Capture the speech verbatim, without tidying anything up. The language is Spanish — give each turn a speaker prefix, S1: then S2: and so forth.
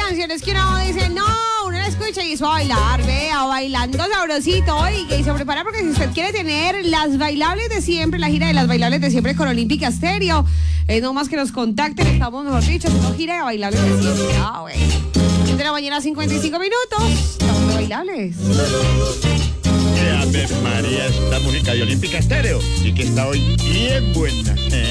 S1: canciones que uno dice, no, uno la escucha y eso a bailar, vea, bailando sabrosito, oiga, y se prepara porque si usted quiere tener las bailables de siempre, la gira de las bailables de siempre con Olímpica Estéreo, es no más que nos contacten, estamos, mejor dicho, haciendo gira de bailables de siempre. Ah, bueno. De la mañana, cincuenta y cinco minutos, estamos de bailables.
S2: Que Ave María, esta música de Olímpica Estéreo y que está hoy bien buena.